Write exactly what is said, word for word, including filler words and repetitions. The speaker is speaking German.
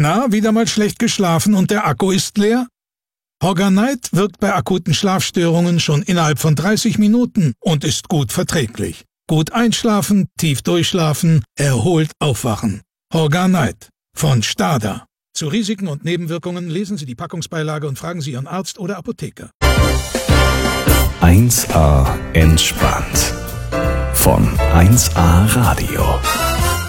Na, wieder mal schlecht geschlafen und der Akku ist leer? Hogger-Night wirkt bei akuten Schlafstörungen schon innerhalb von dreißig Minuten und ist gut verträglich. Gut einschlafen, tief durchschlafen, erholt aufwachen. Hogger-Night von Stada. Zu Risiken und Nebenwirkungen lesen Sie die Packungsbeilage und fragen Sie Ihren Arzt oder Apotheker. eins A entspannt von eins A Radio.